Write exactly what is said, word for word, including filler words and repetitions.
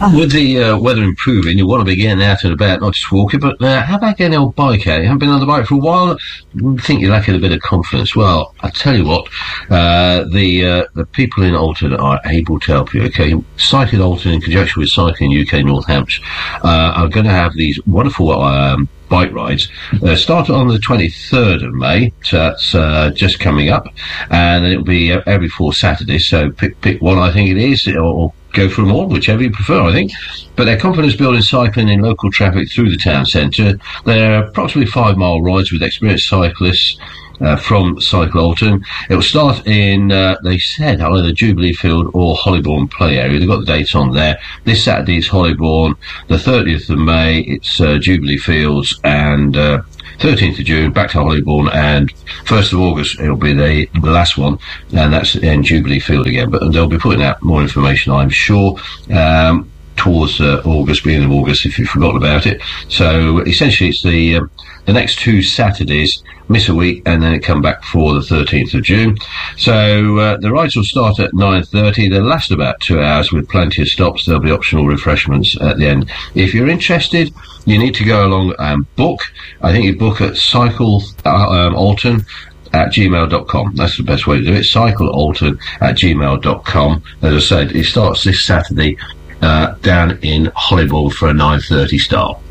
With the uh, weather improving, you want to be getting out and about, not just walking, but uh, how about getting your bike out? You haven't been on the bike for a while. You think you're lacking a bit of confidence. Well, I tell you what, uh, the uh, the people in Alton are able to help you. Okay, Cycling Alton, in conjunction with Cycling U K North Hampshire, uh, are going to have these wonderful um, bike rides. Uh, start on the twenty-third of May, so that's uh, just coming up, and then it'll be uh, every four Saturdays. So pick pick one, I think it is, or, or go for them all, whichever you prefer, I think. But they're confidence building cycling in local traffic through the town centre. They're approximately five mile rides with experienced cyclists uh, from Cycle Alton. It will start in, uh, they said, either Jubilee Field or Hollybourne Play Area. They've got the dates on there. This Saturday is Hollybourne. The thirtieth of May, it's uh, Jubilee Fields, and uh, thirteenth of June, back to Hollybourne, and first of August, it'll be the, the last one, and that's in Jubilee Field again. But they'll be putting out more information, I'm sure, um, towards uh, August, beginning of August, if you've forgotten about it. So essentially, it's the um, the next two Saturdays, miss a week, and then it come back for the thirteenth of June. So uh, the rides will start at nine thirty. They'll last about two hours with plenty of stops. There'll be optional refreshments at the end. If you're interested, you need to go along and book. I think you book at Cycle uh, um, Alton at gmail dot com. That's the best way to do it. Cyclealton at gmail dot com. As I said, it starts this Saturday uh, down in Hollybourne for a nine thirty start.